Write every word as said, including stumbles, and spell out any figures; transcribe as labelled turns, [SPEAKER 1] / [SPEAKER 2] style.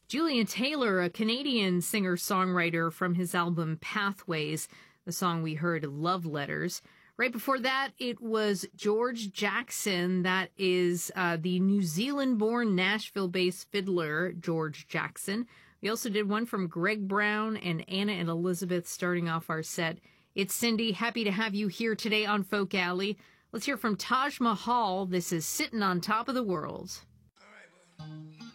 [SPEAKER 1] Julian Taylor, a Canadian singer-songwriter from his album Pathways. The song we heard, Love Letters. Right before that, it was George Jackson. That is uh, the New Zealand-born Nashville-based fiddler, George Jackson. We also did one from Greg Brown and Anna and Elizabeth starting off our set. It's Cindy. Happy to have you here today on Folk Alley. Let's hear from Taj Mahal. This is Sitting on Top of the World.